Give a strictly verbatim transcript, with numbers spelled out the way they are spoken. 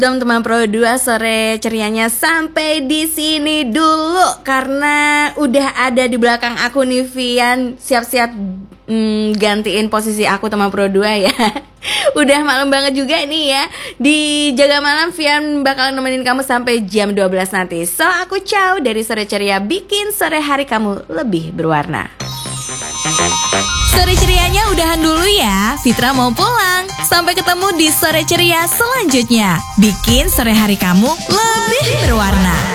Teman-teman Pro dua, sore cerianya sampai di sini dulu karena udah ada di belakang aku nih Vian, siap-siap mm, gantiin posisi aku teman Pro dua ya. Udah malam banget juga nih ya. Di Jaga Malam Vian bakal nemenin kamu sampai jam dua belas nanti. So aku ciao dari Sore Ceria, bikin sore hari kamu lebih berwarna. Sore cerianya udahan dulu ya, Fitra mau pulang. Sampai ketemu di Sore Ceria selanjutnya. Bikin sore hari kamu lebih berwarna.